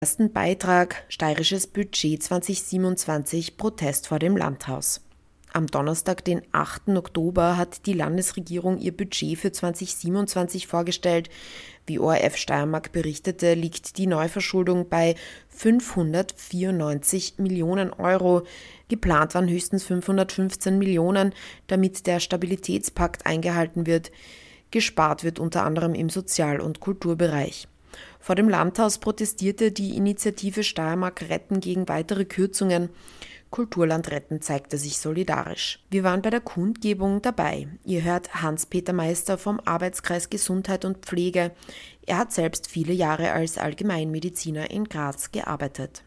Ersten Beitrag Steirisches Budget 2027 Protest vor dem Landhaus. Am Donnerstag, den 8. Oktober, hat die Landesregierung ihr Budget für 2027 vorgestellt. Wie ORF Steiermark berichtete, liegt die Neuverschuldung bei 594 Millionen Euro. Geplant waren höchstens 515 Millionen, damit der Stabilitätspakt eingehalten wird. Gespart wird unter anderem im Sozial- und Kulturbereich. Vor dem Landhaus protestierte die Initiative Steiermark Retten gegen weitere Kürzungen. Kulturland Retten zeigte sich solidarisch. Wir waren bei der Kundgebung dabei. Ihr hört Hans-Peter Meister vom Arbeitskreis Gesundheit und Pflege. Er hat selbst viele Jahre als Allgemeinmediziner in Graz gearbeitet.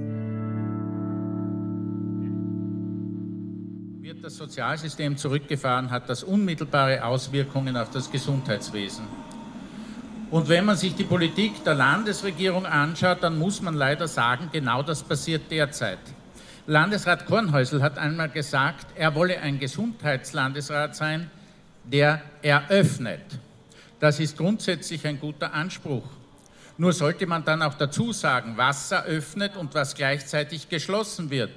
Wird das Sozialsystem zurückgefahren, hat das unmittelbare Auswirkungen auf das Gesundheitswesen. Und wenn man sich die Politik der Landesregierung anschaut, dann muss man leider sagen, genau das passiert derzeit. Landesrat Kornhäusl hat einmal gesagt, er wolle ein Gesundheitslandesrat sein, der eröffnet. Das ist grundsätzlich ein guter Anspruch. Nur sollte man dann auch dazu sagen, was eröffnet und was gleichzeitig geschlossen wird.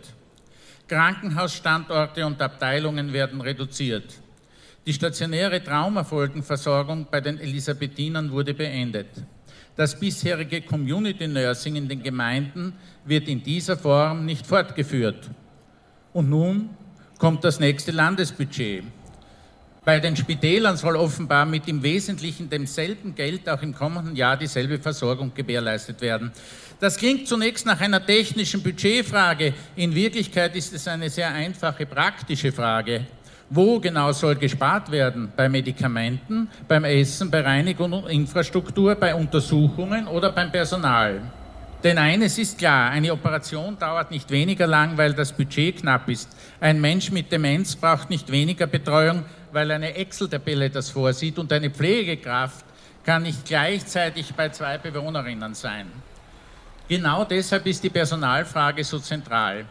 Krankenhausstandorte und Abteilungen werden reduziert. Die stationäre Traumafolgenversorgung bei den Elisabethinern wurde beendet. Das bisherige Community Nursing in den Gemeinden wird in dieser Form nicht fortgeführt. Und nun kommt das nächste Landesbudget. Bei den Spitälern soll offenbar mit im Wesentlichen demselben Geld auch im kommenden Jahr dieselbe Versorgung gewährleistet werden. Das klingt zunächst nach einer technischen Budgetfrage. In Wirklichkeit ist es eine sehr einfache, praktische Frage. Wo genau soll gespart werden? Bei Medikamenten, beim Essen, bei Reinigung und Infrastruktur, bei Untersuchungen oder beim Personal? Denn eines ist klar, eine Operation dauert nicht weniger lang, weil das Budget knapp ist. Ein Mensch mit Demenz braucht nicht weniger Betreuung, weil eine Excel-Tabelle das vorsieht, und eine Pflegekraft kann nicht gleichzeitig bei 2 Bewohnerinnen sein. Genau deshalb ist die Personalfrage so zentral.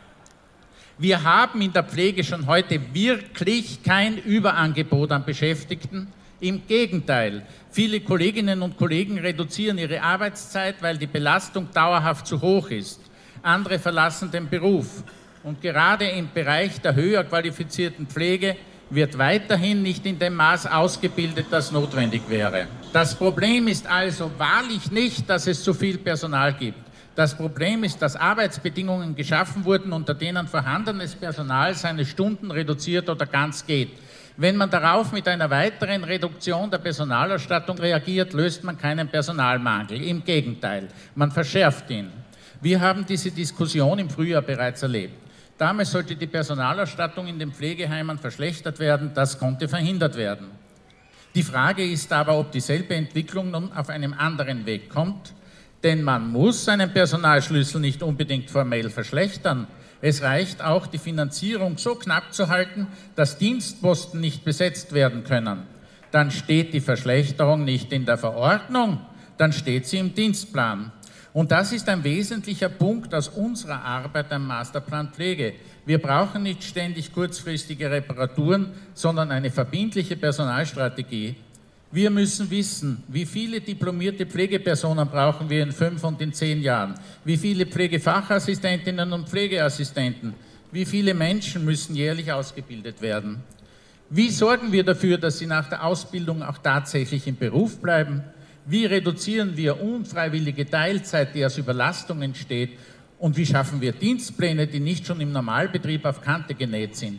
Wir haben in der Pflege schon heute wirklich kein Überangebot an Beschäftigten. Im Gegenteil, viele Kolleginnen und Kollegen reduzieren ihre Arbeitszeit, weil die Belastung dauerhaft zu hoch ist. Andere verlassen den Beruf. Und gerade im Bereich der höher qualifizierten Pflege wird weiterhin nicht in dem Maß ausgebildet, das notwendig wäre. Das Problem ist also wahrlich nicht, dass es zu viel Personal gibt. Das Problem ist, dass Arbeitsbedingungen geschaffen wurden, unter denen vorhandenes Personal seine Stunden reduziert oder ganz geht. Wenn man darauf mit einer weiteren Reduktion der Personalausstattung reagiert, löst man keinen Personalmangel. Im Gegenteil, man verschärft ihn. Wir haben diese Diskussion im Frühjahr bereits erlebt. Damals sollte die Personalausstattung in den Pflegeheimen verschlechtert werden. Das konnte verhindert werden. Die Frage ist aber, ob dieselbe Entwicklung nun auf einem anderen Weg kommt. Denn man muss einen Personalschlüssel nicht unbedingt formell verschlechtern. Es reicht auch, die Finanzierung so knapp zu halten, dass Dienstposten nicht besetzt werden können. Dann steht die Verschlechterung nicht in der Verordnung, dann steht sie im Dienstplan. Und das ist ein wesentlicher Punkt aus unserer Arbeit am Masterplan Pflege. Wir brauchen nicht ständig kurzfristige Reparaturen, sondern eine verbindliche Personalstrategie. Wir müssen wissen, wie viele diplomierte Pflegepersonen brauchen wir in 5 und in 10 Jahren, wie viele Pflegefachassistentinnen und Pflegeassistenten, wie viele Menschen müssen jährlich ausgebildet werden. Wie sorgen wir dafür, dass sie nach der Ausbildung auch tatsächlich im Beruf bleiben? Wie reduzieren wir unfreiwillige Teilzeit, die aus Überlastung entsteht? Und wie schaffen wir Dienstpläne, die nicht schon im Normalbetrieb auf Kante genäht sind?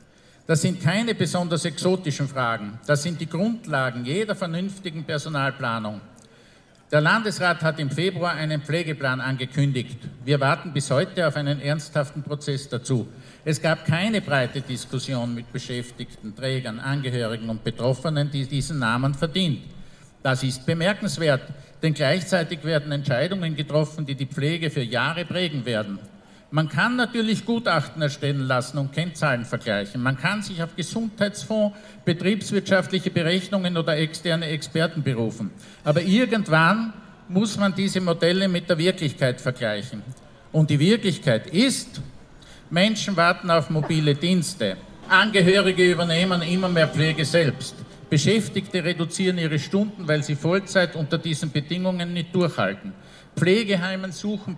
Das sind keine besonders exotischen Fragen. Das sind die Grundlagen jeder vernünftigen Personalplanung. Der Landesrat hat im Februar einen Pflegeplan angekündigt. Wir warten bis heute auf einen ernsthaften Prozess dazu. Es gab keine breite Diskussion mit Beschäftigten, Trägern, Angehörigen und Betroffenen, die diesen Namen verdient. Das ist bemerkenswert, denn gleichzeitig werden Entscheidungen getroffen, die die Pflege für Jahre prägen werden. Man kann natürlich Gutachten erstellen lassen und Kennzahlen vergleichen. Man kann sich auf Gesundheitsfonds, betriebswirtschaftliche Berechnungen oder externe Experten berufen. Aber irgendwann muss man diese Modelle mit der Wirklichkeit vergleichen. Und die Wirklichkeit ist, Menschen warten auf mobile Dienste. Angehörige übernehmen immer mehr Pflege selbst. Beschäftigte reduzieren ihre Stunden, weil sie Vollzeit unter diesen Bedingungen nicht durchhalten. Pflegeheimen suchen